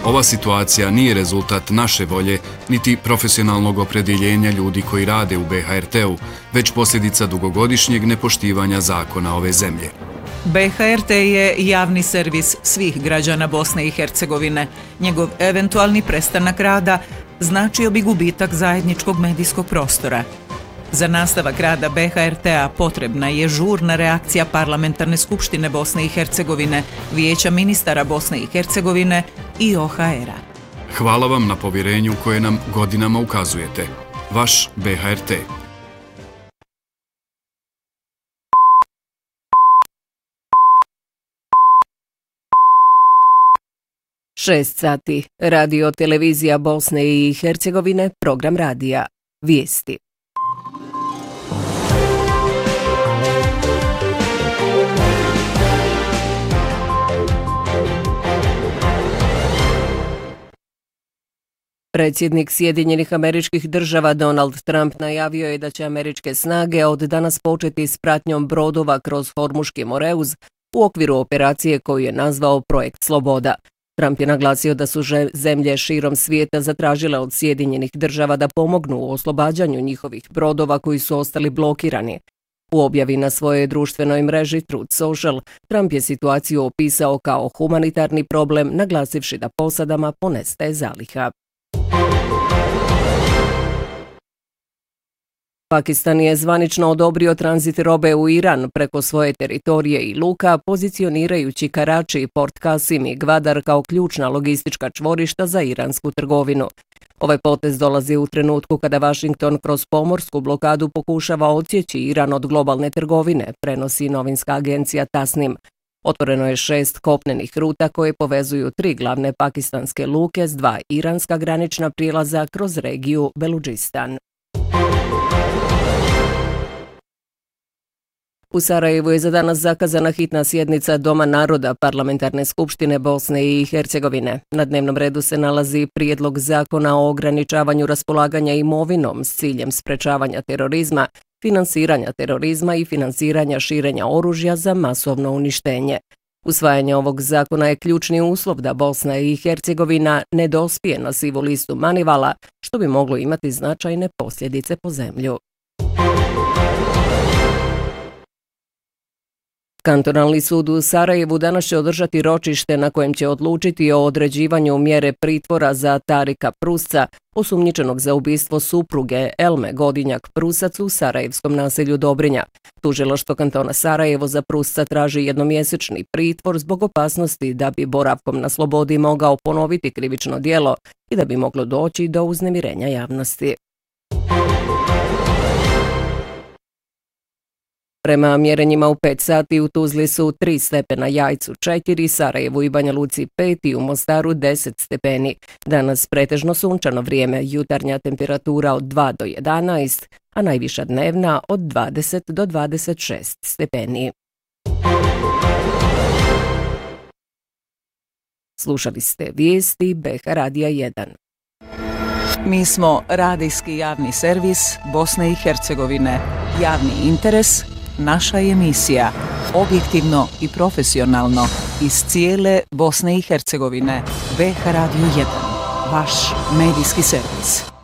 Ova situacija nije rezultat naše volje, niti profesionalnog opredjeljenja ljudi koji rade u BHRT-u, već posljedica dugogodišnjeg nepoštivanja zakona ove zemlje. BHRT je javni servis svih građana Bosne i Hercegovine. Njegov eventualni prestanak rada značio bi gubitak zajedničkog medijskog prostora. Za nastavak rada BHRT-a potrebna je žurna reakcija Parlamentarne skupštine Bosne i Hercegovine, Vijeća ministara Bosne i Hercegovine i OHR-a. Hvala vam na povjerenju koje nam godinama ukazujete. Vaš BHRT. Šest sati. Radio televizija Bosne i Hercegovine, program radija. Vijesti. Predsjednik Sjedinjenih Američkih Država Donald Trump najavio je da će američke snage od danas početi s pratnjom brodova kroz Hormuški Moreuz u okviru operacije koju je nazvao Projekt Sloboda. Trump je naglasio da su zemlje širom svijeta zatražile od Sjedinjenih Država da pomognu u oslobađanju njihovih brodova koji su ostali blokirani. U objavi na svojoj društvenoj mreži Truth Social, Trump je situaciju opisao kao humanitarni problem, naglasivši da posadama ponestaje zaliha. Pakistan je zvanično odobrio tranzit robe u Iran preko svoje teritorije i luka, pozicionirajući Karači, Port Qasim i Gwadar kao ključna logistička čvorišta za iransku trgovinu. Ovaj potez dolazi u trenutku kada Washington kroz pomorsku blokadu pokušava odsjeći Iran od globalne trgovine, prenosi novinska agencija Tasnim. Otvoreno je 6 kopnenih ruta koje povezuju 3 glavne pakistanske luke s 2 iranska granična prijelaza kroz regiju Beludžistan. U Sarajevu je za danas zakazana hitna sjednica Doma naroda Parlamentarne skupštine Bosne i Hercegovine. Na dnevnom redu se nalazi prijedlog zakona o ograničavanju raspolaganja imovinom s ciljem sprečavanja terorizma, finansiranja terorizma i finansiranja širenja oružja za masovno uništenje. Usvajanje ovog zakona je ključni uslov da Bosna i Hercegovina ne dospije na sivu listu Manivala, što bi moglo imati značajne posljedice po zemlju. Kantonalni sud u Sarajevu danas će održati ročište na kojem će odlučiti o određivanju mjere pritvora za Tarika Prusca, osumnjičenog za ubistvo supruge Elme Godinjak Prusac u sarajevskom naselju Dobrinja. Tužilaštvo kantona Sarajevo za Prusca traži jednomjesečni pritvor zbog opasnosti da bi boravkom na slobodi mogao ponoviti krivično djelo i da bi moglo doći do uznemirenja javnosti. Prema mjerenjima u 5 sati u Tuzli su 3 stepena, Jajcu 4, Sarajevu i Banja Luci 5 i u Mostaru 10 stepeni. Danas pretežno sunčano vrijeme, jutarnja temperatura od 2 do 11, a najviša dnevna od 20 do 26 stepeni. Slušali ste vijesti BH Radija 1. Mi smo radijski javni servis Bosne i Hercegovine. Javni interes, naša emisija, objektivno i profesionalno iz cijele Bosne i Hercegovine. BH Radio 1, vaš medijski servis.